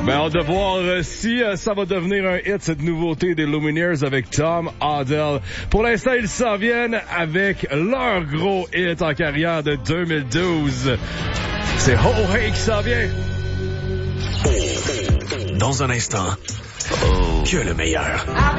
Ben, hâte de voir si ça va devenir un hit, cette nouveauté des Lumineers avec Tom Odell. Pour l'instant, ils s'en viennent avec leur gros hit en carrière de 2012. C'est Ho Hey qui s'en vient. Dans un instant, que le meilleur.